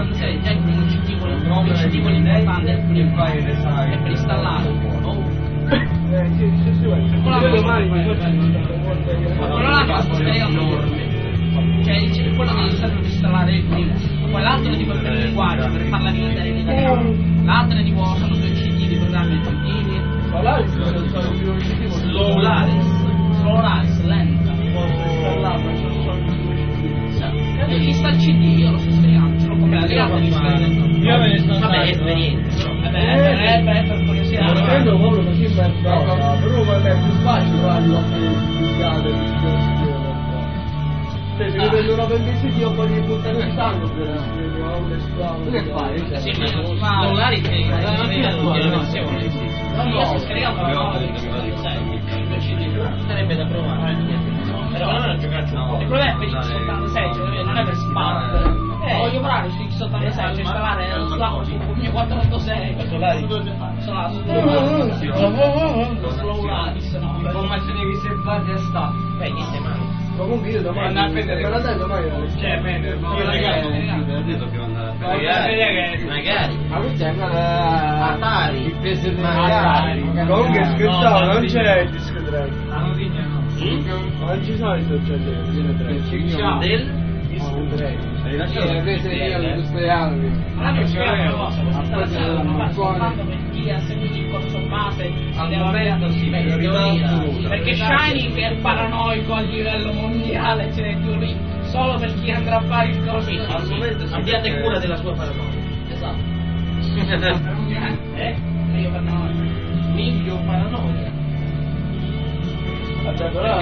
186 già il primo incentivo l'importante è per installare quello là fa sposteremo enorme, cioè quello non serve per installare il primo, poi l'altro è tipo per il linguaggio, per farla diventare in italiano, l'altro è tipo sono 2 CD di programmi aggiuntivi, Solaris lenta, ci sta il CD, io lo sto scaricando, ce l'ho comprato, io me ne sto vabbè, esperienza, per curiosità. Lo prendo proprio così per però per me è più facile farlo se mi prendo una permessione io poi mi buttano il sangue che fai? Sì, ma Solaris è una versione. Io sto scaricando la nuova sarebbe da provare. Però non è giocato un po'. Il problema è per X86, cioè non è per sparare. Voglio provare su X86, cioè installare lo Slack su un mio 486. Solaris. Solaris, no. Informazioni riservate a sta. Beh, niente male. Comunque io domani me la dai domani? Cioè, bene, ma magari ma questa è una Atari. il peso del comunque scherzavo, non c'è il disco drive. Non ci sono i social del disco drive. Hai lasciato le prese io le studiarmi. Allora non c'è una cosa, questa installazione non la sto facendo per chi ha seguito il corso base al momento sì, perché Shining è paranoico a livello mondiale, ce n'è più lì solo per chi andrà a fare il corso al momento abbiate cura della sua paranoia. Esatto. Meglio paranoia. Meglio paranoia. Però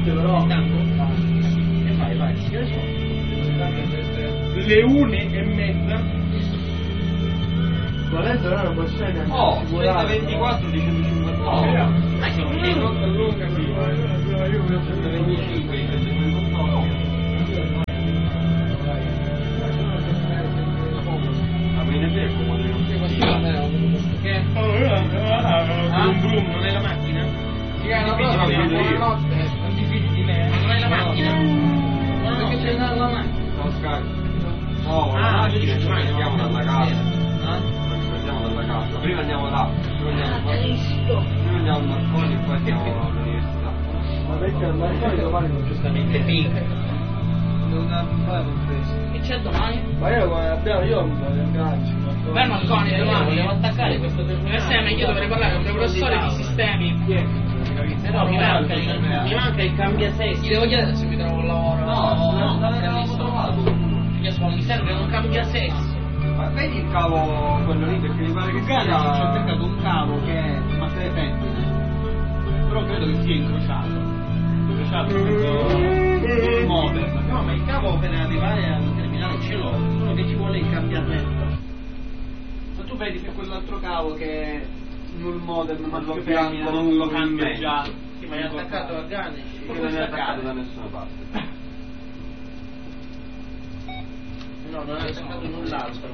vai, che ne so. le 1:30. volendo ora non posso neanche 124 di 154. Ma che non a lunga qui. 125 di 154. Ah, ma in effetti è comodo. che Brum brum, non è la macchina? buonanotte. Non ti fidi di me? non è la macchina? Perché c'è la macchina? No, scarico. No, la macchina ci prendiamo dalla casa. Ci prendiamo dalla casa. Prima andiamo là. Prima andiamo al balcone e poi andiamo all'università. Ma perché al balcone domani non c'è Giustamente pink. non fare preso. E c'è domani? Ma io un po' di agganci. Beh, Marconi, domani devo attaccare questo sistema e io dovrei parlare con il mio professore di sistemi. Però mi manca il cambiasessi. Gli devo chiedere se mi trovo un lavoro. No, l'ho trovato. Mi serve un cambiasessi. Ma vedi il cavo quello lì perché mi pare che sia... Ci ho beccato un cavo che è masse femmine, però credo che sia incrociato il modem. No, ma il cavo per arrivare al terminale ce l'ho, solo che ci vuole il cambiamento. Ma tu vedi che quell'altro cavo che è sul modem ma lo femmina non lo cambia già. Sì, ma è attaccato a Ganici. Non è attaccato da nessuna parte. No, non è attaccato null'altro.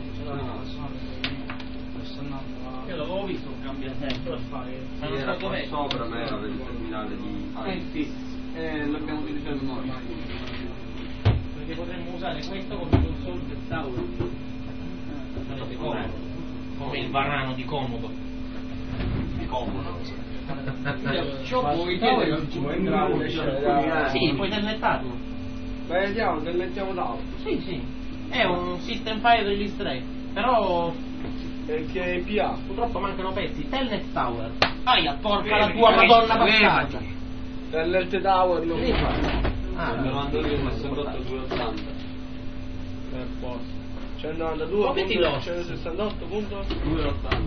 Io l'avevo visto un cambiamento per fare. Era qua sopra ma era per il terminale di... Sì, l'abbiamo utilizzato noi. Perché potremmo usare questo come console del tavolo. Sarebbe comodo. Come il varano di comodo. Di comodo. Ciò puoi chiedere non ci può entrare. Sì, puoi telnettarlo. Vediamo, tellettiamo l'auto. Sì. È un system file release 3. Però Perché è PA. purtroppo mancano pezzi. Telnet Tower. Aia, porca la tua madonna passata. Telnet Tower non mi fa. Ah, Il 92 ma 68 280. Per posto. 192 Come ti do? 168 punto 280.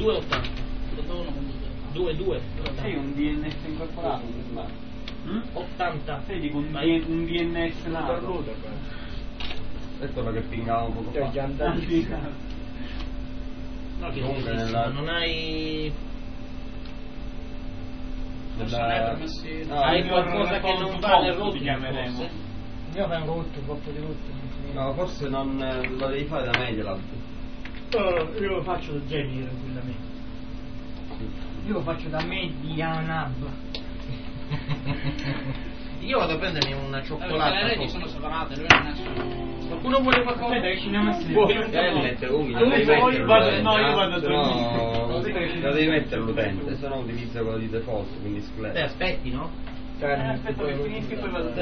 2. Sei un DNS incorporato, 80. sei dico un DNS nato. È quello che pingava un poco fa. gli andati. No, che Comunque esiste, nella- non hai... Hai qualcosa che non va nel routing, forse? Io avevo rotto, troppo di rotto. No, forse non lo devi fare da Medialab. Io lo faccio da Gemini tranquillamente. Io lo faccio da Medianab. Io vado a prendermi una cioccolata. Le reti sono separate, lui non è Qualcuno vuole qualcosa? Aspetta, che ci andiamo assieme. La devi mettere l'utente, se no utilizza quello di default, quindi sclera. Aspetti, no? Aspetta che finisci e poi vado a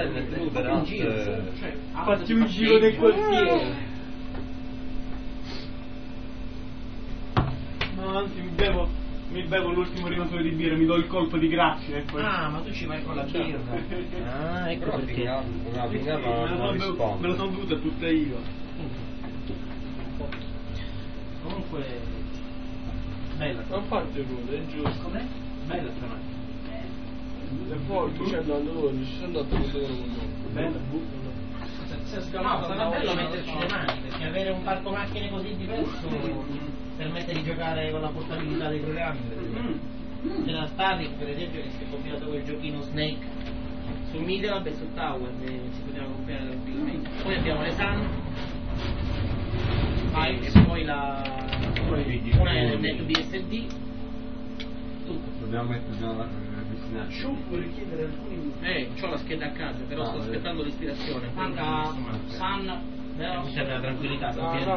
Fatti un giro del quartiere. No, anzi mi bevo l'ultimo rimasore di birra, mi do il colpo di grazia e poi... Ah, ma tu ci vai con la birra. Ah, ecco perché. Me lo sono bevuta tutta io. Comunque bella. Non faccio nulla, è giusto. Com'è? Bella sta macchina. E poi tu ci andando loro, ci sono andato con loro. Bella, no, sarà bello metterci le mani, perché avere un parco macchine così diverso permette di giocare con la portabilità dei programmi. C'è la Static per esempio che si è compilato quel giochino Snake sul Media Lab e sul Tower, si poteva compiare tranquillamente. Poi abbiamo le Sun e poi una è nel BSD. Dobbiamo mettere una Vorrei chiedere alcuni... c'ho la scheda a casa, però sto aspettando l'ispirazione. Manca Sun, serve la tranquillità.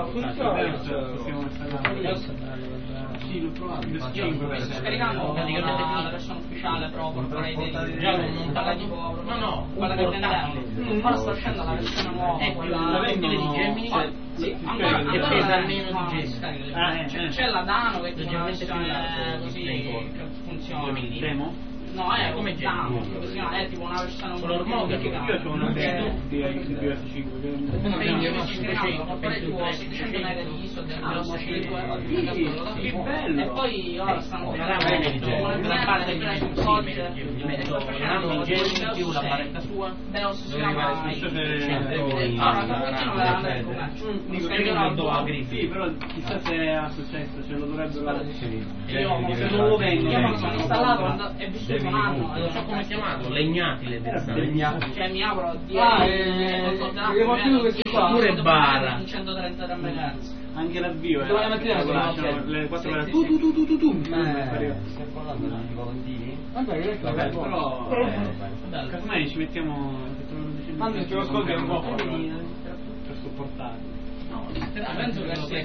Sì, l'ho provato. Sto scaricando praticamente la versione ufficiale proprio già non parla di no, quella che prende ora sto uscendo la versione nuova, la vendita di Gemini. Sì, ancora pesa almeno di Gemini. C'è la Dano che è una versione così che funziona. Demo? No, è come Dano, è tipo una versione normale. Io ho una demo di PS5 oppure tu 700 mega di ISO del che bello. e poi ora stanno una gran parte di codice più la barretta sua Deus si chiama sì, però chissà se ha successo, ce lo dovrebbero se non lo vendono io non sono installato e vissuto un anno non so come chiamarlo, Legnati le Legnati, cioè mi auguro di pure bara 133 MHz anche l'avvio la mattina le 4 ore tu stai parlando di volantini? vabbè però casomai ci mettiamo anzi ce lo ascolti un po' per supportare penso che sia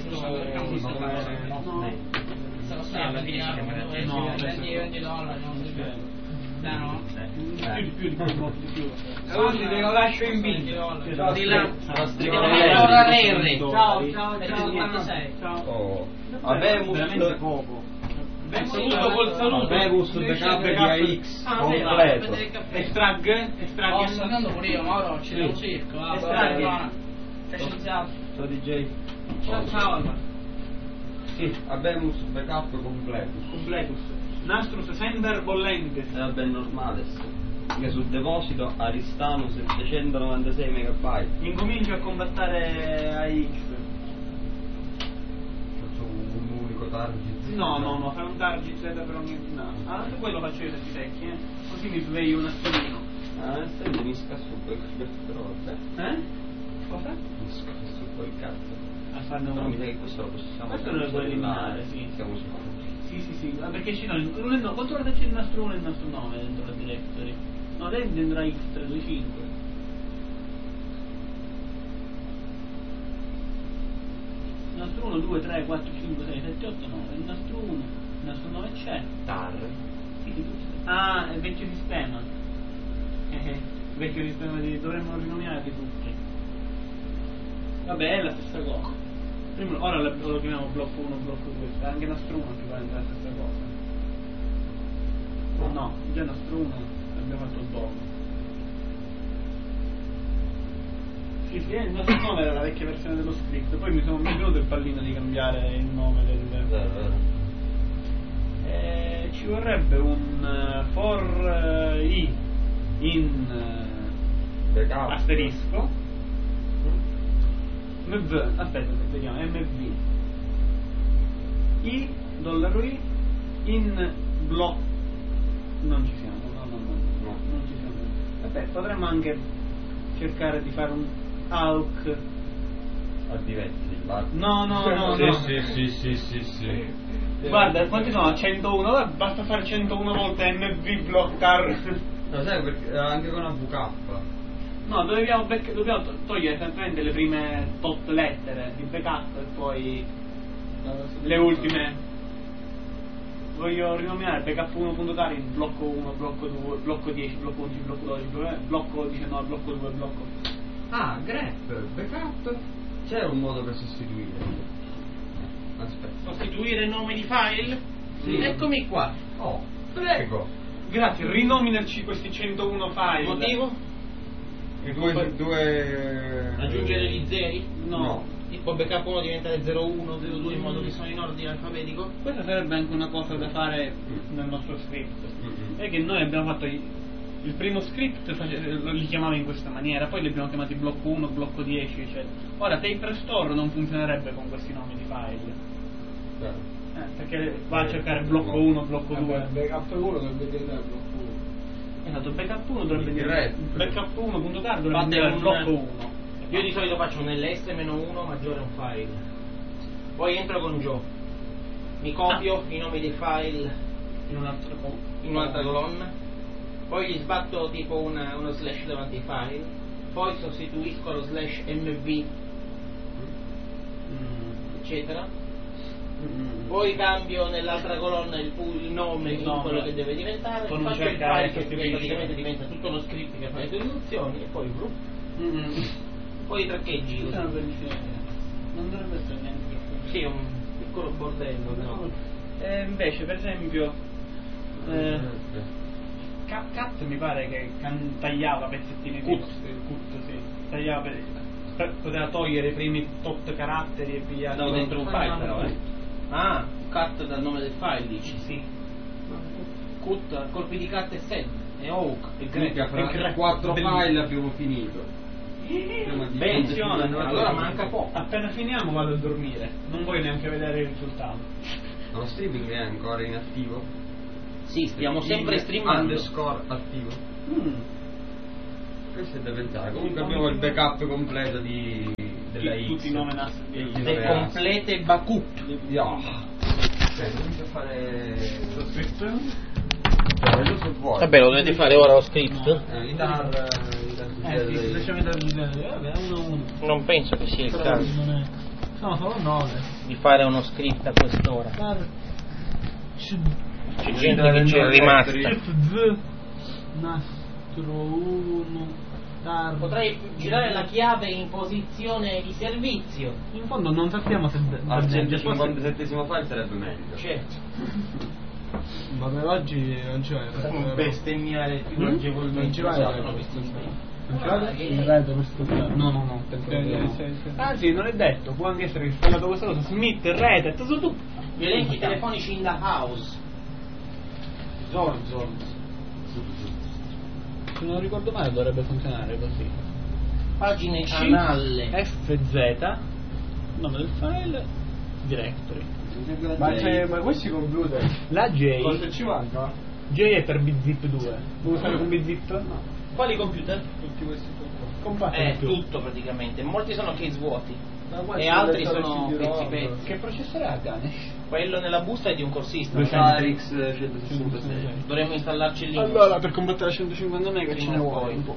alla fine ci chiamerà $20 no? più di più Oggi te lo lascio in video di là Oh, Avemus veramente poco saluto col saluto Avemus backup di AX completo Estrag sto andando pure io Mauro ci devo circo ciao DJ ciao sì, Avemus backup completus Nastrus sempre bollente vabbè normale che sul deposito Aristano 796 MB incomincio a combattere AX faccio un unico target no fare un target Z per ogni anche quello faccio io questi secchi così mi sveglio un attimino senti mi scasso quel però vabbè cosa? mi scasso quel cazzo a farne però mi sa che questo lo possiamo questo lo puoi eliminare sì siamo sicuri sì perché ci sono controlla se c'è il nastro 1 e il nastro 9 dentro la directory no dentro la X325 nastro 1 2 3 4 5 6 7 8 9 il nastro 1 il nastro 9 c'è tar sì, è il vecchio sistema vecchio sistema dovremmo rinominarli tutti vabbè è la stessa cosa ora lo chiamiamo blocco 1 blocco 2 anche nastro 1 equivalente alla stessa cosa no già nastro 1 abbiamo fatto il dopo sì il nastro 9 era la vecchia versione dello script poi mi è venuto il pallino di cambiare il nome del ci vorrebbe un for i in asterisco MV, aspetta, vediamo, MV I, dollaro I in block non ci siamo, no, non ci siamo. Vabbè, potremmo anche cercare di fare un AUC a diversi no sì guarda, quanti sono? 101, basta fare 101 volte MV block tar no sai perché anche con AVK No, dobbiamo togliere semplicemente le prime tot lettere di backup e poi le ultime. Voglio rinominare backup 1.car in blocco 1, blocco 2, blocco 10, blocco 11, blocco 12, blocco 19, blocco 2, blocco. Ah, grep, backup. C'è un modo per sostituire. Aspetta. Sostituire nome di file? Sì. Eccomi qua. Oh, prego. Grazie, rinominaci questi 101 file. Motivo? E due... Aggiungere gli zeri? No. Tipo backup 1 diventare 01, 02 in modo che sono in ordine alfabetico? Questa sarebbe anche una cosa da fare nel nostro script. È che noi abbiamo fatto il primo script, li chiamava in questa maniera, poi li abbiamo chiamati blocco 1, blocco 10, eccetera. Ora Tape Restore non funzionerebbe con questi nomi di file. Perché va a cercare blocco 1, blocco 2. Backup 1 dovrebbe diventare blocco 1. Esatto, backup 1 dovrebbe dire backup 1.tar dovrebbe Fate dire un blocco 1. Io di solito faccio un ls-1 maggiore un file. Poi entro con Joe. Mi copio i nomi dei file In un'altra colonna. Poi gli sbatto tipo uno slash davanti ai file. Poi sostituisco lo slash mv eccetera. Poi cambio nell'altra colonna il nome di quello che deve diventare, con faccio il cercare file che praticamente diventa tutto lo script che fa le traduzioni e poi poi i traccheggi così. Non dovrebbe essere neanche troppo. Sì, un piccolo bordello, no? Invece per esempio Cat mi pare che tagliava pezzettini di cut, sì. Tagliava poteva togliere i primi tot caratteri e pigliarli dentro un file però Ah, cut dal nome del file dici? Sì. Cut, colpi di cat e sed e oak e Mica fra 4 file abbiamo finito. Benzione, allora manca poco. Appena finiamo vado a dormire, non voglio neanche vedere il risultato. Lo streaming è ancora in attivo? Sì, stiamo sempre streamando. Underscore attivo. Questo è da pensare. Comunque abbiamo il backup completo della X. Tutti i nome NAS Le complete backup. Dobbiamo fare lo script. Vabbè, lo dovete fare ora lo script? Non penso che sia il caso di fare uno script a quest'ora. C'è gente che c'è rimasta. Potrei girare la chiave in posizione di servizio. In fondo non sappiamo se al 157esimo file sarebbe meglio. Certo. Ma per oggi non c'è. Bestemmiare più agevolmente. Non ci vai a No, anzi non è detto, può anche essere installato questa cosa, Smith, Red Hat, su tutto. Gli elenchi telefonici in the house. Zorzon. Se non ricordo male dovrebbe funzionare così. Pagine analle. FZ, nome del file, directory. Ma questi computer? La J. Cosa ci manca? J è per BitZip 2. Vuoi usare con BitZip? No. Quali computer? Tutti questi compatti. Tutto praticamente. Molti sono case vuoti. E altri sono pezzi. Che processore ha Ganesh? Quello nella busta è di un corsista. RX 166. Dovremmo installarci il Linux. Allora per combattere a 150 mega ce ne vuole un po'.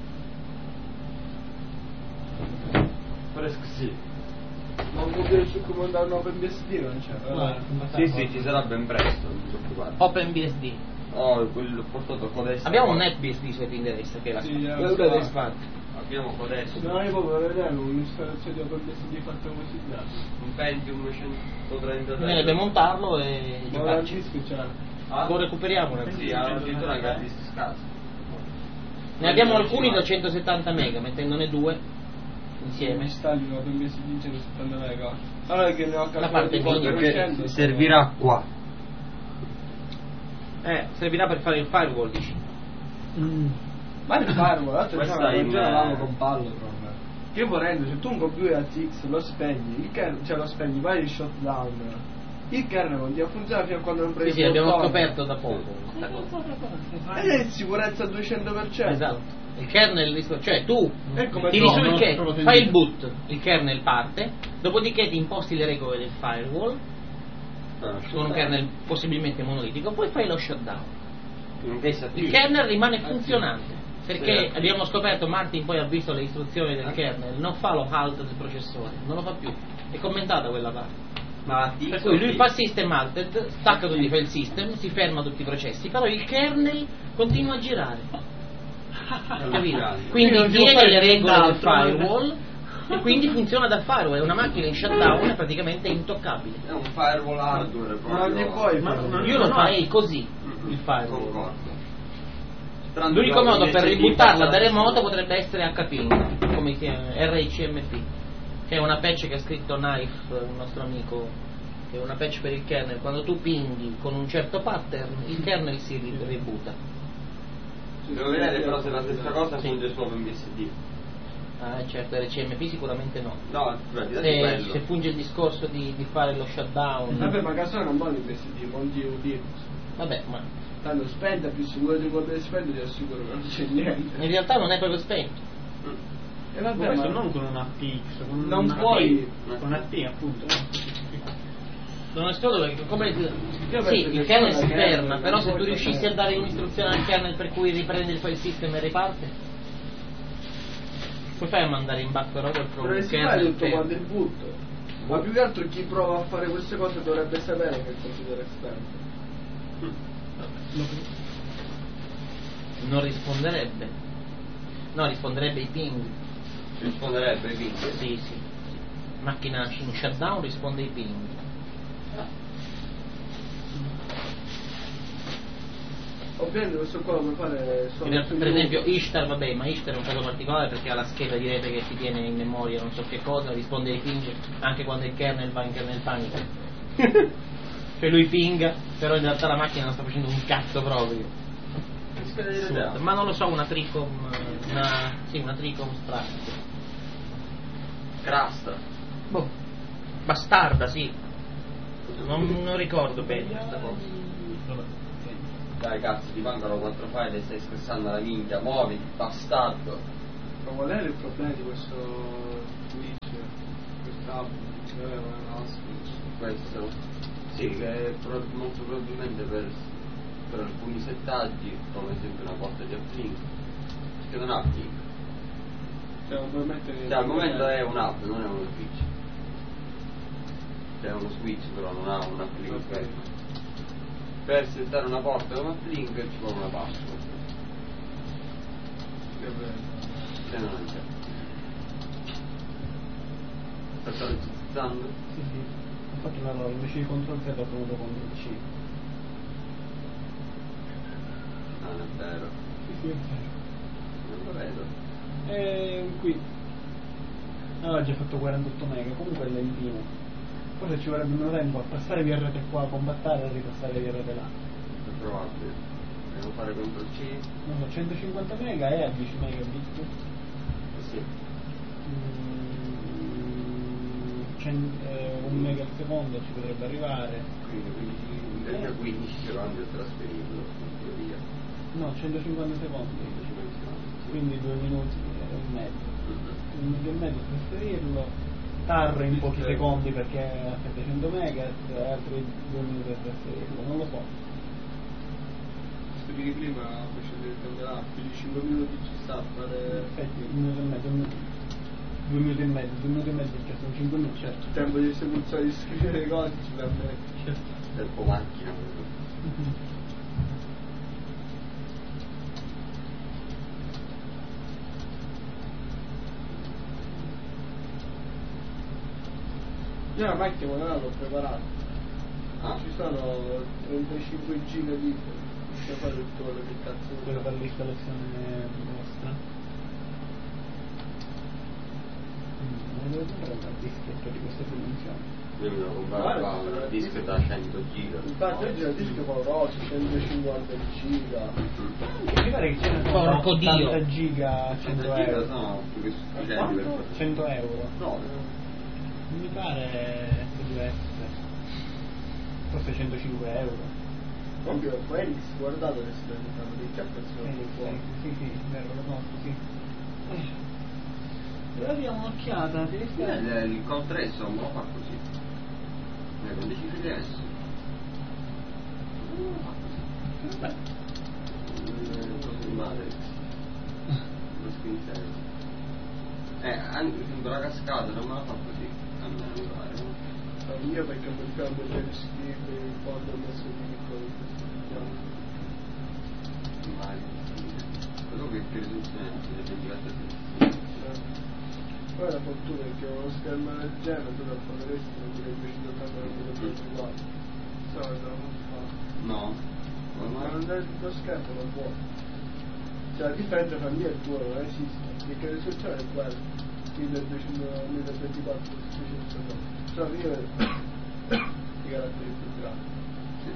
Fresco sì. Ma un computer su cui mandare un OpenBSD non c'è? Sì, ci sarà ben presto, non ti preoccupare. OpenBSD. Quello portato Codesto. Abbiamo un NetBSD se ti interessa, che è la Abbiamo Codesto. No, io proprio vedere un'installazione di OpenBSD fatta così grande. Un Pentium 133. Bisognerebbe montarlo e giocarci. Lo recuperiamo. Sì, addirittura anche a dischi scarsi. Ne abbiamo alcuni da 170 mega, mettendone due insieme. Installi un OpenBSD di 170 mega. Allora che ne ho La parte calcolato perché servirà qua. Servirà per fare il firewall, dici? Ma il firewall, l'altro Questa giorno in- giocavamo con Pallotron. Io vorrei, se tu un computer ATX lo spegni, il kernel, lo spegni, vai in shutdown. Il kernel continua a funzionare fino a quando non prendi Sì, abbiamo scoperto da poco. Ed è sicurezza al 200%. Esatto. Il kernel, cioè tu come tiri su il proprio kernel, fai il boot, il kernel parte, dopodiché ti imposti le regole del firewall con un kernel possibilmente monolitico, poi fai lo shutdown. Il kernel rimane funzionante. perché abbiamo scoperto, Martin poi ha visto le istruzioni del kernel, non fa lo halt del processore, non lo fa più, è commentata quella parte. Per cui lui fa system halted, stacca tutti i file system, si ferma tutti i processi, però il kernel continua a girare. Capito? Quindi tiene le regole del firewall e quindi funziona da firewall, è una macchina in shutdown praticamente intoccabile. È un firewall hardware proprio. Io lo farei così, il firewall. Concordo. L'unico modo per ributtarla da remoto potrebbe essere HPing, come si chiama, RHMP, che è una patch che ha scritto Knife, un nostro amico, che è una patch per il kernel. Quando tu pinghi con un certo pattern, il kernel si ributa. Devo vedere però se la stessa cosa funge solo in BSD. Ah certo, RCMP sicuramente no. No, se funge il discorso di fare lo shutdown. Vabbè, ma caso non vuole in BSD, monti UD. Vabbè, ma tanto spenta, più sicuro di quello che spento, ti assicuro che non c'è niente. In realtà non è proprio spento. E vabbè, questo ma non con un ATX, con non un puoi. con AT appunto. Non escludo perché come Io sì, penso il che kernel sia si una ferma, kernel, però non se tu puoi riuscissi fare. a dare un'istruzione al kernel per cui riprende il file system e riparte, come fai a mandare in backorder con un Dovresti fare kernel tutto quanto il butto. Ma più che altro chi prova a fare queste cose dovrebbe sapere che considera esperto. non risponderebbe. No, risponderebbe ai ping. Risponderebbe ai ping? Sì. Macchina in shutdown risponde ai ping. Ovviamente questo qua lo puoi fare solo Per esempio Ishtar, vabbè, ma Ishtar è un caso particolare perché ha la scheda di rete che si tiene in memoria non so che cosa, risponde ai ping anche quando il kernel va in kernel panic. Cioè lui pinga, però in realtà la macchina non sta facendo un cazzo proprio. Ma non lo so, una Tricom Strike. Crasta. Boh. Bastarda, sì. Non ricordo bene questa cosa. Dai cazzo, ti mancano 4 file e stai stressando la minchia, muoviti, bastardo. Ma qual è il problema di questo Twitch? Questo? Sì, che è molto probabilmente per alcuni settaggi, come ad esempio una porta di uplink, che non ha uplink. Cioè, non puoi mettere. Cioè al momento è un hub, non è uno switch. Cioè è uno switch però non ha un uplink. Okay. Per settare una porta con uplink ci vuole una password. Se non c'è. Sta registrando? Sì. Ho fatto un errore, invece di control Z ho premuto control C. Non è vero. Sì, è vero. Non lo vedo. Qui. Allora ho già fatto 48 mega, comunque è lentino. Forse ci vorrebbe meno tempo a passare via rete qua, combattere e ripassare via rete là. È probabile. Devo fare CTRL C? Non so, 150 mega e a 10 megabit. Sì. 1 mega al secondo ci potrebbe arrivare. Quindi in realtà 15 però anche a trasferirlo in teoria. No, 150 secondi. 150 secondi. Quindi 2 minuti e mezzo. 1 minuto e mezzo a trasferirlo. TAR in pochi secondi perché a 700 MHz e altri 2 minuti a trasferirlo, non lo so. Se di prima facendo là, più di 5 minuti ci sta a fare. Aspetti, 1 minuto e mezzo, 2 minuti e mezzo, 2 minuti e mezzo, cioè sono 5 minuti, certo. Il tempo di esecuzione di scrivere le cose ci dà bene. Certo. Tempo macchina. Io la macchina l'ho preparata. Ci sono 35 giga di riesci a fare tutto quello che cazzo vuoi. Quello per l'installazione vostra. Non devo comprare un dischetto di queste dimensioni. Io mi devo comprare un disco da 100 giga. Infatti oggi il disco pauroso, 150 giga. Mi pare che c'è una Porco Dio. 80 giga a 100 giga euro. sono più che sufficienti per Quanto? 100 euro. No. Mi pare che deve essere. Forse 105 euro. Comunque Felix, guardate che sta diventando dei capezzoni fuori. Sì, vero, lo conosco, sì. Però diamo un'occhiata, devi stare. Il compresso non lo fa così. Con dei cifre diverse. Non lo fa così. Vabbè. Così Matrix. Lo screensaver. Anche sembra la cascata, non me la fa così. Almeno mi pare, no? Io perché vogliamo vedere schifo in fondo ho messo piccolo in questo piano. Quello che risoluzione è? Si deve diventare poi la fortuna è che ho uno schermo del genere, tu lo faresti con 280 non fa. No. Ma lo schermo non può. Cioè la differenza tra mio e il tuo non esiste, perché la risoluzione è quella, 1024 cioè io i caratteri più grandi. Sì.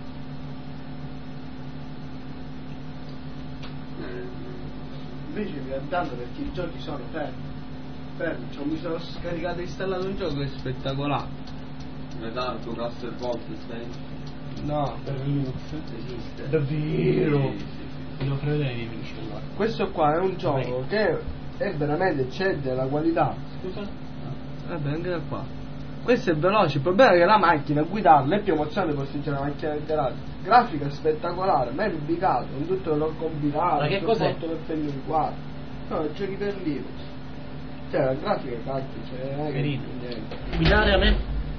Invece mi andando perché i giochi sono fermi. Cioè, mi sono scaricato e installato un gioco che è spettacolare. Retardo Castle Wolfenstein? No, Per Linux Esiste. davvero. Te lo credo ai nemici allora. Questo qua è un gioco che è veramente eccede la qualità. Scusa? Vabbè, anche da qua. Questo è veloce, il problema è che la macchina guidarla è più emozionante posteggiare una macchina interata. Grafica spettacolare, ben ubicato, con tutto non combinato, Ma che cos'è? per pegno di quadro. No, giochi per Linux. Cioè la grafica è cacchio, cioè non è che Carino. niente. Guidare a me?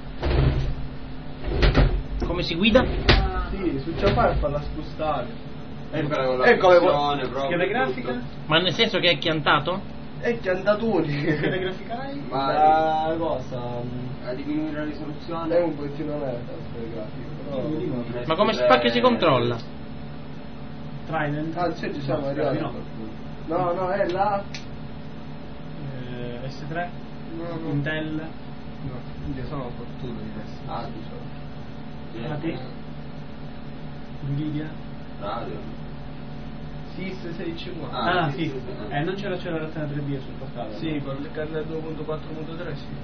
Come si guida? Sì, succede a farla spostare. Con la Ecco le pressione proprio. Scheda grafica? Ma nel senso che è chiantato? E chiantaturi. Scheda grafica hai? Ma La cosa a diminuire la risoluzione? è un pochettino lenta la grafica, però. Ma come si fa che si controlla? Trident? Anzi, ci siamo arrivati. No. No, è la. S3? No. Intel? No, quindi sono fortuna di questo. Ah, diciamo. AT? Nvidia? Radio. SIS 650. Ah, sì, sì. sì. Non c'è l'accelerazione 3D sul portatile? Sì, con il kernel 2.4.3 sì.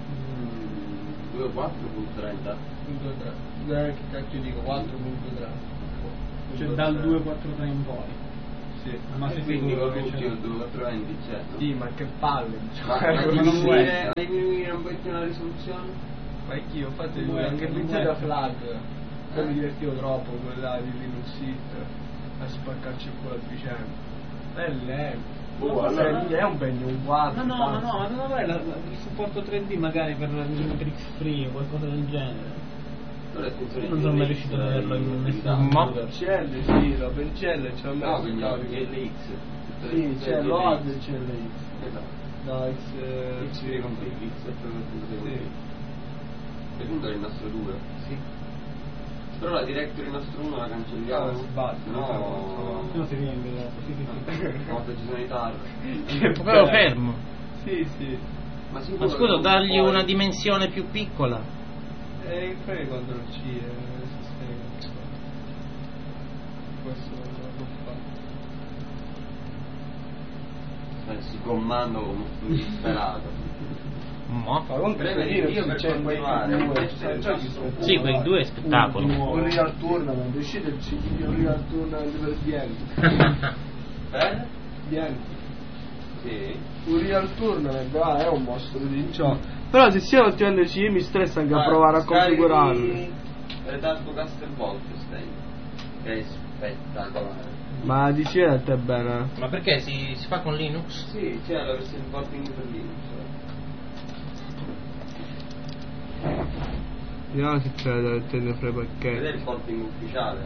2.4.30. 2.3. Che cacchio dico? 4.3. Cioè dal 243 in poi. Sì. Ma sei Quindi sicuro con che tutti c'è? il 2.420 c'è, no? Sì, ma che palle. Ma a diminuire un pochettino la risoluzione? Ma anch'io, infatti, Non anche il vuoi. pizzo da flag. Poi mi divertivo troppo, quella di Linux It, a spaccarci il culo a vicenda. È lento. Allora. È un pegno un quadro. Ma non avrei il supporto 3D magari per X3 o qualcosa del genere. Non sono mai riuscito a vederlo in nessun Ma- computer. CL sì, l'OpenCL c'è un No, quindi anche l'X. Sì, c'è l'OAD e c'è l'X. Esatto. No, X viene con X e poi Sì. E quindi è il nostro 2. Sì. Però la directory nostro 1 la cancelliamo. No, si sbatte, No. No, si riempie dopo, sì. Quando ci sono i tar. Però fermo. Sì, sì. Ma Ma scusa, dargli una dimensione più piccola. E poi CTRL C sistema. Questo non lo può fare. Si comando come un disperato. Ma? Ma comunque Io per continuare, Sì, quei due è spettacolo. Un Real Tournament, è uscito il Real Tournament per Bianchi. Per? Bianchi. Sì. Un Real Tournament è un mostro di gioco. Però se sia ultimamente io mi stressa anche a provare a configurarlo. Retardo Castle Wolfenstein, che è spettacolare. Ma dici a te bene? Ma perché si fa con Linux? Sì, c'è la versione porting per Linux. Vediamo se c'è da tenere fra i Vedete pacchetti. il porting ufficiale?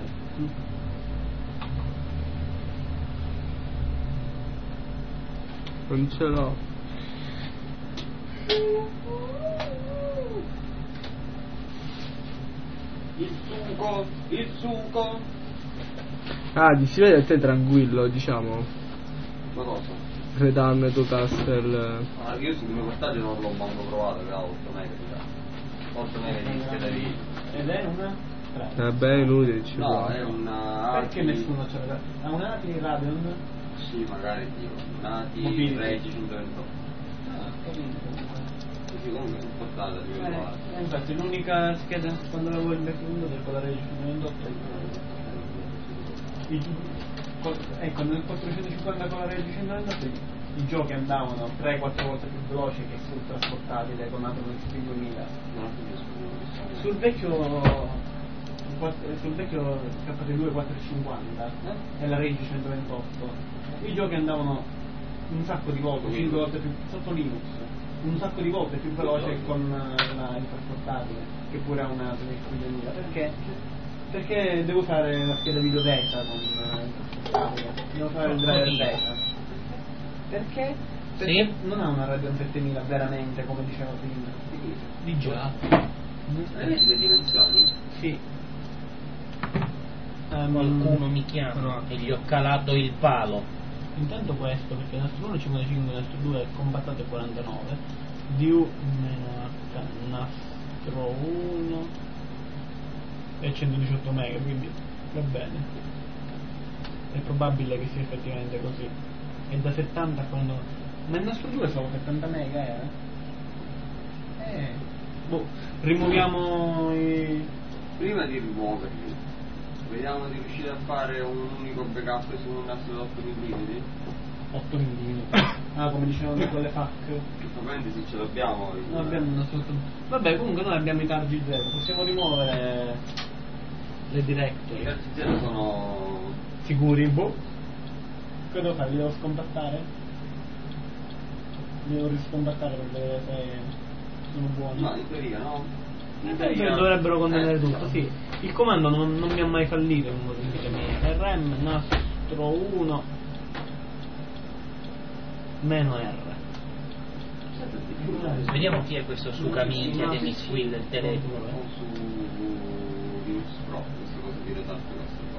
Non ce l'ho. Il suco. Ah, di si vede a te tranquillo, diciamo. Ma cosa? Return to Castle. Ah, io sul mio portatile non l'ho manco provato, che ha 8 mega di 8 mega di scheda video. Ed è una? Beh, inutile ci No, vuole. è una Perché ATI. nessuno ce l'ha? Ha una ATI Radeon? Sì, magari tipo una ATI Mobility. Rage 128. Ah, capito. Così comunque è un portatile di quello. Infatti l'unica scheda quando lavoro in backend è quella Rage 128. Ecco, nel 450 con la Rage 128 i giochi andavano 3-4 volte più veloci che sul trasportabile con Atom XP 2000. Sul vecchio sul vecchio KT2 450 e la Rage 128 i giochi andavano un sacco di volte, 5 volte più sotto Linux, un sacco di volte più veloce con il portatile, che pure ha una 3000. Perché devo fare la scheda video data con il portatile, devo fare il driver data. Perché non ha una Radeon 7000 veramente, come dicevo prima. Di già. Vedi le dimensioni? Sì. Qualcuno mi chiama e gli ho calato il palo. Intanto questo, perché il nastro 1 è 55, il nastro 2 è compattato è 49, view meno H, nastro 1 è 118 mega, quindi va bene. È probabile che sia effettivamente così. È da 70 a 49. Ma il nastro 2 è solo 70 mega, rimuoviamo i... Prima di rimuoverli, vediamo di riuscire a fare un unico backup su un nastro da 8 mm. 8 mm. Come dicevano con le FAC. Probabilmente sì, ce l'abbiamo. Non abbiamo un nastro. Vabbè, comunque noi abbiamo i targi 0, possiamo rimuovere le directory. I targi 0 sono... Sicuri? Boh. Che devo fare? Li devo scompattare? Li devo riscompattare per vedere se sono buoni. No, in teoria no. Dovrebbero contenere tutto, sì. Il comando non mi ha mai fallito in modo semplicemente. RM nastro 1 meno R. Vediamo chi è questo Sukami che ha dei squill del telefono. Su Linux Pro, questa cosa di retardo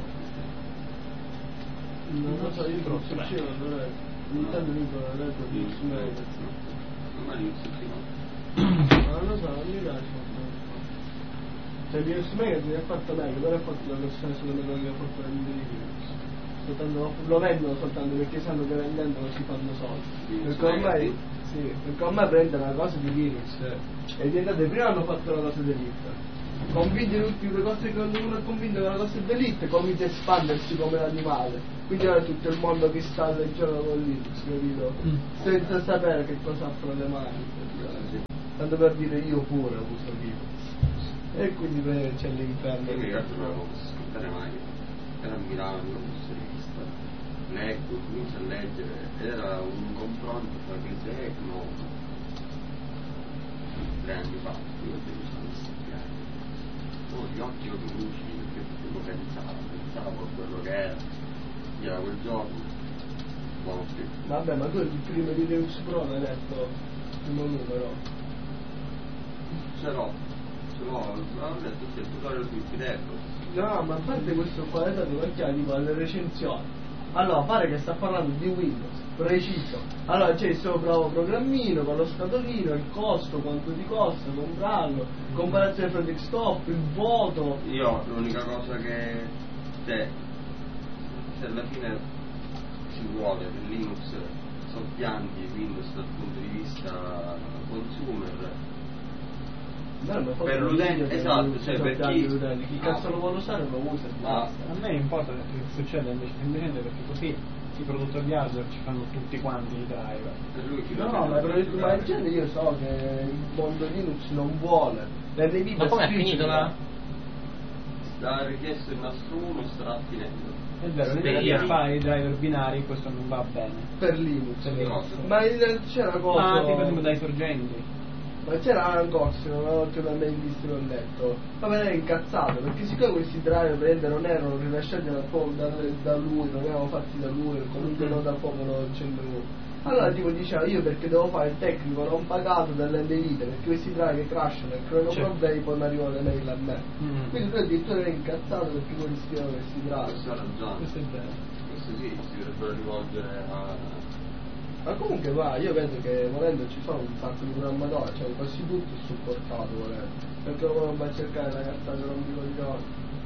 non lo so, io ogni tanto dico la lettera di Linux Media. Ma Linux prima. Non lo so, non mi piace. Cioè Linux Media mi ha fatto meglio, però ha fatto la versione sulle cose che ha fatto la Linux. Soltanto, lo vendono soltanto perché sanno che vendendo non si fanno soldi. Perché ormai prende una cosa di Linux e diventate prima hanno fatto la cosa dell'Elite. Convinti tutti le cose che uno è convinto che la cosa è dell'Elite, comincia a espandersi come l'animale. Quindi ora tutto il mondo che sta leggendo con Linux, capito? Senza sapere che cosa aprono le mani. Tanto per dire io pure uso Linux. E quindi c'è l'inferno. Io mi ricordo che non lo posso ascoltare mai. Era a Milano, non lo posso rivista. Leggo, comincio a leggere, era un confronto tra Grisè e Gnome. 3 anni fa, io ho 17 anni. Ho gli occhi lucidi perché pensavo a quello che era. Era quel giorno. Buono più. Vabbè, ma tu prima di Linux Pro l'hai detto il primo numero. Ce l'ho, ho detto sì, il tutorial sul telefono. No, ma a parte questo qua è dato perché arriva alle recensioni. Allora, pare che sta parlando di Windows, preciso. Allora c'è il suo bravo programmino con lo scatolino, il costo, quanto ti costa comprarlo, comparazione fra desktop, il voto. Io l'unica cosa che se alla fine si vuole per Linux soppianti Windows dal punto di vista consumer. Per l'utente, esatto, cioè per chi cazzo lo vuole usare lo usa. A me importa che succeda invece semplicemente perché così i produttori di hardware ci fanno tutti quanti i driver. No, ma in genere io so che il mondo Linux non vuole. Ma come è finito la? Ha richiesto il nastro 1 starà finendo. È vero, l'idea di fare i driver binari questo non va bene. Per Linux. Ma c'era cosa. Ma tipo dai sorgenti. Ma c'era un corso, non avevo mai visto, l'ho letto. Ma me ne ero incazzato perché siccome questi driver non erano rilasciati da lui, non erano fatti da lui, comunque non dal popolo centro. Allora tipo diceva io perché devo fare il tecnico non pagato dall'ende vita perché questi driver crashano e creano problemi poi mi arrivano le mail a me. Quindi lui addirittura era incazzato perché poi rischiano questi driver. Questo ha ragione. Questo è vero. Questo sì, si dovrebbero rivolgere a... Ma comunque va, io vedo che volendo ci sono un sacco di programmatori, cioè quasi tutto è supportato volendo. Perché uno va a cercare la carta che non mi coglioni.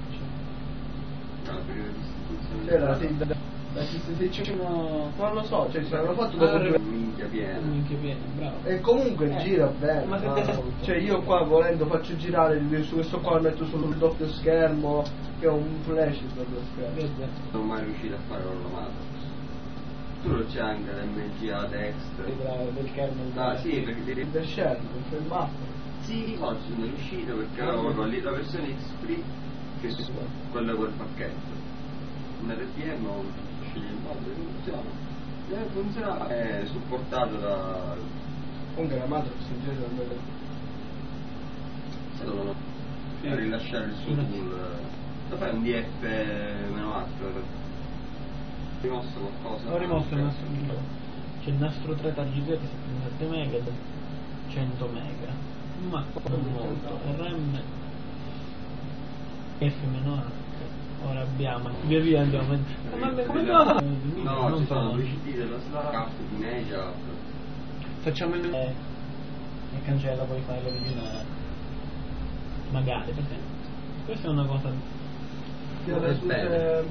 La periodo di istituzione. C'è non lo so, cioè se l'hanno fatto dopo minchia piena, bravo. e comunque gira bene. Ma cioè io qua volendo faccio girare su questo qua, lo metto sul doppio schermo, che è un flash sul doppio schermo. Non sono mai riuscito a fare l'orlomato. Tu c'è anche l'MGA destra del kernel. Ah sì, perché devi del shell, del buffer. sì, oggi sono riuscito perché avevo lì la versione X3 che quello è quel pacchetto. Un RPM o scegli il modo e funziona, è supportato da... Comunque la Matrix in genere non è... Se devono rilasciare il suo tool, lo fai un DF meno altro, rimosso qualcosa? Ho rimosso il nastro, c'è il nastro 3 targete 77 mega da 100 mega, ma non molto, RAM F-H, ora abbiamo, via andiamo, ma come no? No, non ci sono fa. due CD della SLAC di Media. Facciamo il e cancella poi file originale. Magari, perché questa è una cosa. Appena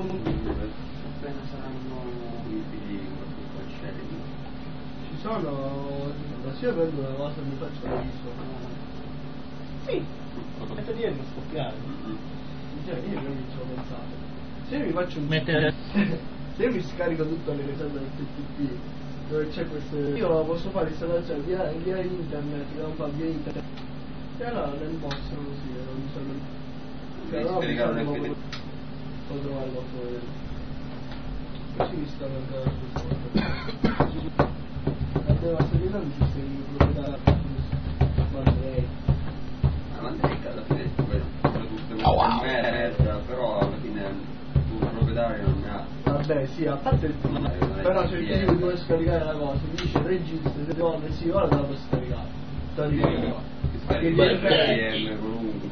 saranno i CD ci sono, se io prendo una cosa mi faccio la viso. Sì, mette dietro scoppiare. Io ci ho pensato. Se io mi faccio un mettere se io mi scarico tutte le risate del TTP dove c'è queste, io posso fare installazione via internet, che non fa via internet, e allora nel vostro così non so, devi scaricare anche te. Può trovare qualcosa, così mi stanno ancora la devastazione non ci sei in proprietà Mandrei. Mandrei alla fine merda, però alla fine un proprietario non ne ha. Vabbè sì, a parte il primo, però se ti dico puoi scaricare la cosa, mi dice registra, se devo sì, ora te la puoi scaricare. Te la dico il RPM comunque.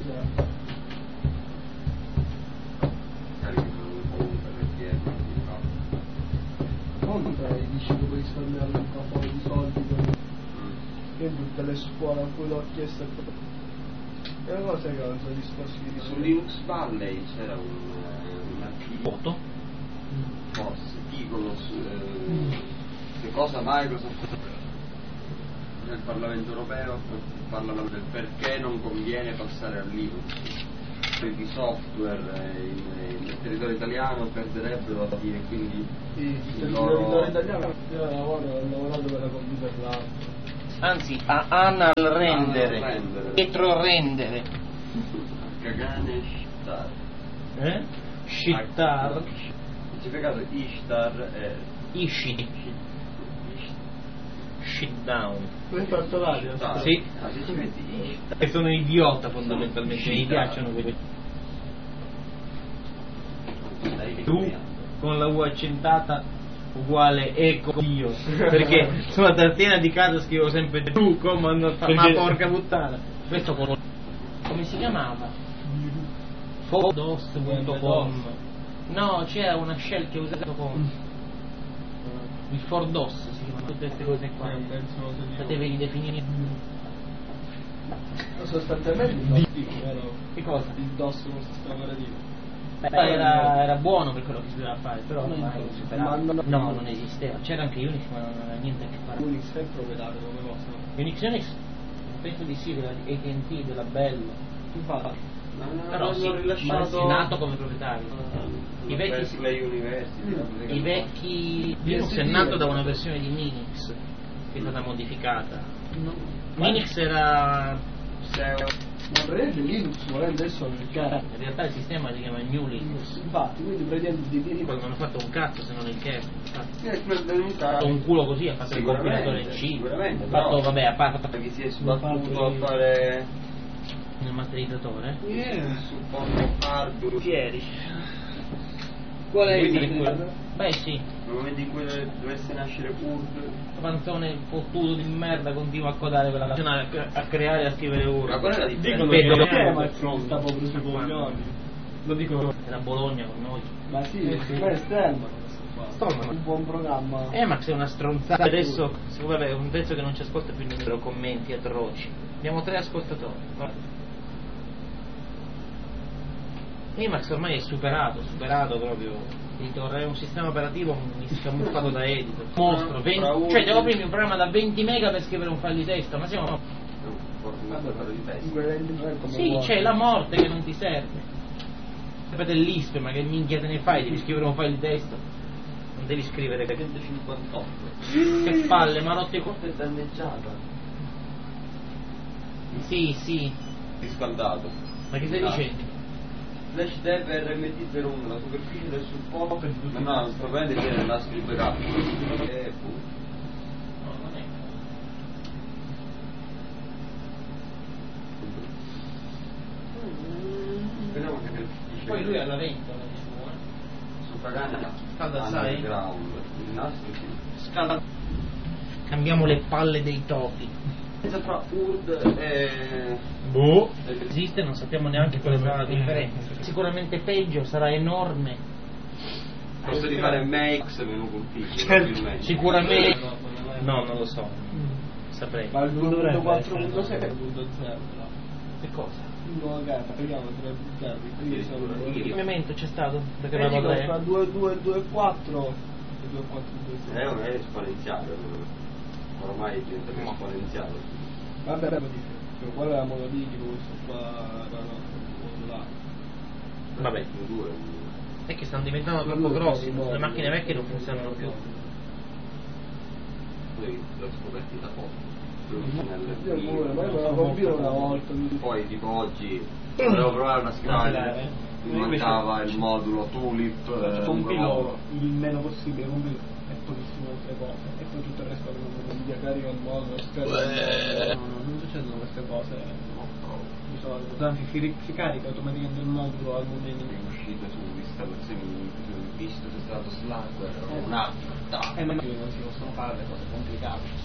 Comunque dici che puoi risparmiare un po' di soldi in tutte le scuole a cui l'ho chiesto. È una cosa che non sono disposti di Su Linux Valley c'era un archivio forse piccolo che cosa Microsoft nel Parlamento europeo parlano del perché non conviene passare a Linux, di software nel territorio italiano perderebbero la fine, quindi il loro italiano. Io ho lavorato per la Computer Lab, anzi a anal rendere, dietro rendere. Kagane Shtar. Shittar. C'è peccato Ishtar e Ishid. Shit down. tu hai fatto radio? Sì. Se ci metti Ishtar. E sono idiota fondamentalmente, mi piacciono quelli. Tu con la U accentata uguale ecco io, perché sulla tastiera di casa scrivo sempre tu comando, ma porca puttana. Questo come si chiamava? Fordos.com. No, c'era una shell che ho usato con il Fordos, si chiama, tutte queste cose qua. Potevi ridefinire sostanzialmente che cosa? il DOS come sistema operativo. Era buono per quello che si doveva fare, però ormai no, non esisteva. C'era anche Unix, ma non aveva niente a che fare. Unix è proprietario come cosa? Unix penso di sì, della AT&T, della Bell. Infatti, Però sì, ma è nato come proprietario. I vecchi Linux è nato da una versione di Minix che è stata modificata. Minix era ma prende Linux volendo adesso perché in realtà il sistema si chiama New Linux. infatti, quindi pretende di dire Poi non hanno fatto un cazzo se non il kernel. Ha fatto un culo così, ha fatto il compilatore C. Sicuramente, Ha fatto, vabbè, a parte che si è sbattuto a fare nel masterizzatore. supporto hardware fieri. qual è il Beh sì, nel momento in cui dovesse nascere Word, panzone fottuto di merda continua a codare quella a creare e a scrivere ora. ma qual è la differenza? Dicono che ma sta proprio sui coglioni. Lo dico, era Bologna con noi. ma sì, è esterno. Un buon programma. Max è una stronzata. Adesso, vabbè, un pezzo che non ci ascolta più nessuno, commenti atroci. Abbiamo 3 ascoltatori. Emacs ormai è superato proprio. È un sistema operativo scamuffato da editor. Mostro, cioè devo aprire un programma da 20 mega per scrivere un file di testo, ma siamo. Sì, c'è la morte che non ti serve. Sapete l'ISP, ma che minchia te ne fai? Devi scrivere un file di testo. Non devi scrivere 158. Che palle, ma rotte È danneggiata. Sì. Riscaldato. Ma che stai dicendo? slash dev rmt01 la superficie del supporto no, sto vedendo che la scrive capo vediamo che dice poi lui ha la ventola di su Pagana scalda assai underground il nastro sì. scalda. Cambiamo le palle dei topi tra URD e esiste, non sappiamo neanche quale sarà la differenza. Sicuramente peggio, sarà enorme. Posso di fare Max meno config sicuramente no, non lo so, saprei. Ma il 2.4.6 è il 2.0 che cosa? nuova carta, vediamo tra i Il cambiamento c'è stato perché tra avevamo 3 2.4 e 2.4 è esponenziale ormai diventa più esponenziale vabbè modifica qual è la monolitico questo qua là vabbè è che stanno diventando troppo grossi, le macchine vecchie non funzionano più. Poi l'ho scoperti da poco io pure, ma io me la compro una volta poi tipo oggi volevo provare una scrivania mi mancava il modulo Tulip compilo il meno possibile compilo e pochissime altre cose e poi tutto il resto che non mi carico il modulo non succedono queste cose di solito anzi si carica automaticamente il modulo al momento è uscito su installazioni visto se è stato Slackware un'altra e non si possono fare le cose complicate.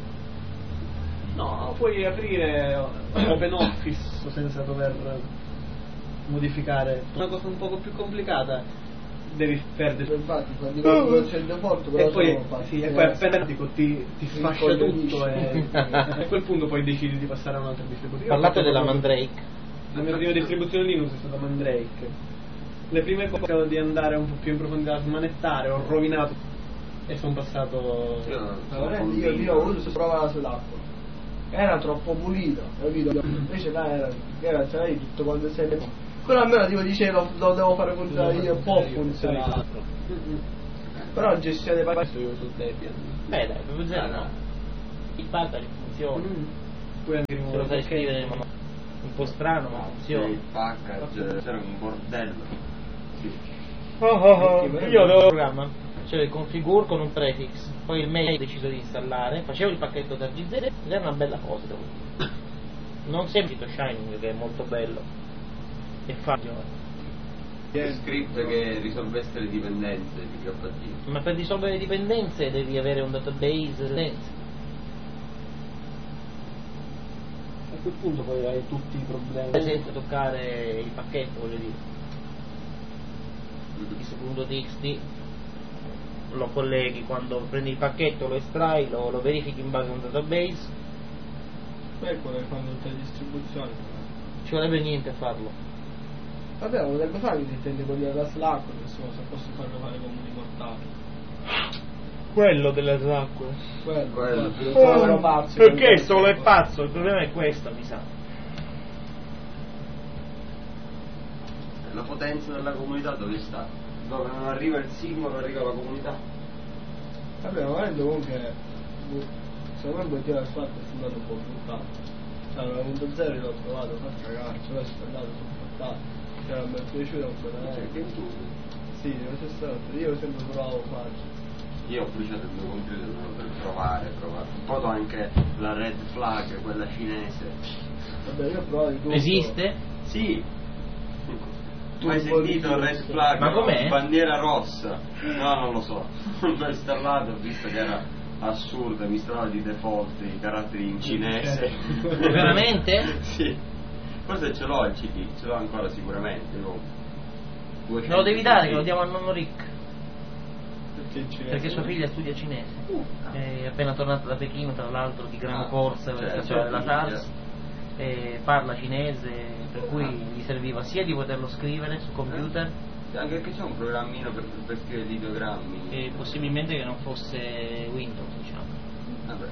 No, puoi aprire OpenOffice senza dover modificare. Una cosa un poco più complicata devi perdere. Infatti, quando c'è il default, però e poi appena ti sfascia tutto e a quel punto poi decidi di passare a un'altra distribuzione. Parlate della Mandrake. La mia prima distribuzione Linux è stata Mandrake. Le prime cose ho di andare un po' più in profondità a smanettare, ho rovinato e sono passato. Io ho voluto provare sull'acqua. Era troppo pulito, capito? Invece là c'era tutto quando sei però almeno tipo dicevo lo devo fare funzionare io può funzionare però la gestione dei pagamenti io su Debian dai proprio zero no il package funziona puoi anche se lo sai scrivere in modo un po' strano ma funziona il package c'era un bordello sì. Io avevo il programma c'era il configure con un prefix poi il mail ho deciso di installare facevo il pacchetto da GZ ed era una bella cosa devo dire non sempre Shining che è molto bello e facile script che risolvesse le dipendenze di PHP ma per risolvere le dipendenze devi avere un database a quel punto poi hai tutti i problemi senza toccare il pacchetto voglio dire x.txt lo colleghi quando prendi il pacchetto lo estrai lo verifichi in base a un database poi quello che fanno tutte le distribuzioni ci vorrebbe niente a farlo vabbè lo potrebbe fare che intende quelli della Slack se posso farlo fare comuni mortali quello della Slack quello pazzo perché solo è pazzo il problema è questo mi sa la potenza della comunità dove sta? Dove non arriva il singolo arriva la comunità vabbè ma rendo comunque secondo me la Slack è andato un po' buttato cioè la 1.0 l'ho provato fa cagare ce l'ho installato sono portato mi è piaciuto ancora sì, io sempre provavo faccio io ho bruciato il mio computer per provare un po' anche la red flag quella cinese vabbè io ho provato tutto esiste? sì tu hai sentito red flag ma com'è? Bandiera rossa no non lo so l'ho installato ho visto che era assurdo mi stava di default i caratteri in cinese veramente? sì forse ce l'ho il CD, ce l'ho ancora sicuramente. Me lo devi dare, che lo diamo al nonno Rick. Perché sua figlia studia cinese. È appena tornata da Pechino, tra l'altro, di gran corsa, cioè la SARS. E parla cinese, per cui gli serviva sia di poterlo scrivere su computer. Anche perché c'è un programmino per scrivere ideogrammi. E possibilmente che non fosse Windows, diciamo. Vabbè.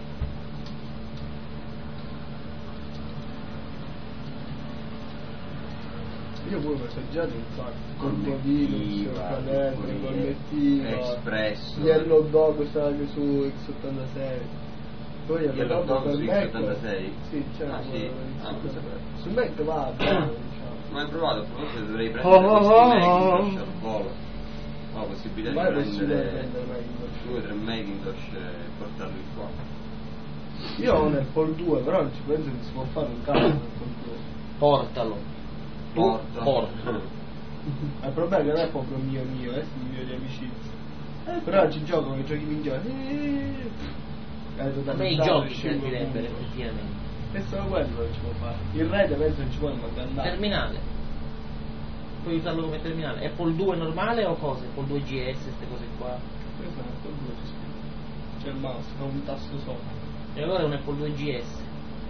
Io pure mi sono già un sacco Linux, Connettiva, Espresso Yellow Dog stava anche su x86 poi Yellow Dog su x86? sì, c'era sì. su Mac va bene diciamo mai provato, a proposito dovrei prendere questi Macintosh al volo. Ho la possibilità di prendere 2 o 3 Macintosh e portarli qua. Io ho un Apple 2, però non ci penso che si può fare un cazzo con Apple 2. Portalo. Portalo. Il problema è che non è proprio mio, è mio di amicizia. Però ci gioco con i giochi migliori. A me i giochi servirebbero effettivamente. E solo quello non ci può fare. Il Red penso non ci puoi mandare. Terminale. Puoi usarlo come terminale. Apple 2 normale o cosa? Apple 2 GS, queste cose qua. Questo è un Apple 2 ci scrive. C'è il mouse, fa un tasto sopra. E allora è un Apple 2 GS.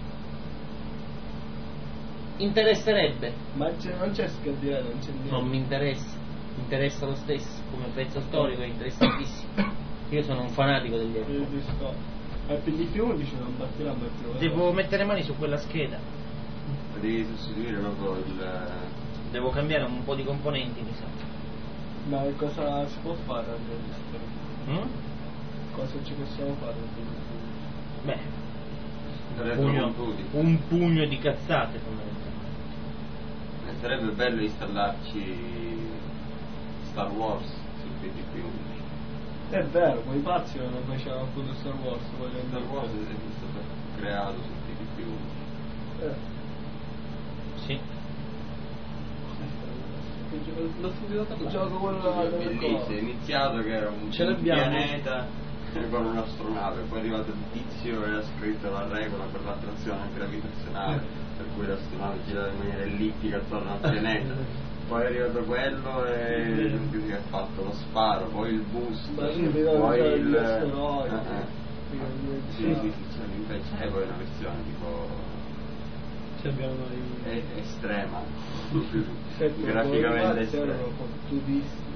Interesserebbe. Ma non c'è scaldire, non c'è niente. Non mi interessa. Mi interessa lo stesso. Come pezzo storico è interessantissimo. Io sono un fanatico degli Apple. Il PDP-11 non batterà. Devo mettere mani su quella scheda. Devi sostituire proprio il... Devo cambiare un po' di componenti, mi sa. Ma cosa si può fare al registro? Cosa ci possiamo fare? Beh, un pugno di cazzate fondamentalmente. Sarebbe bello installarci Star Wars sul PDP-11. È vero, quei pazzi non facevano appunto Star Wars. Star Wars è stato creato sul PDP-11. Sì. L'ho sentito parlare. Gioco quello bellissimo, è iniziato che era un pianeta con un'astronave, poi è arrivato il tizio e ha scritto la regola per l'attrazione gravitazionale, per cui l'astronave girava in maniera ellittica attorno al pianeta. Poi è arrivato quello e che ha fatto lo sparo, poi il boost, poi il... Sì, invece è poi una versione tipo estrema, graficamente estrema.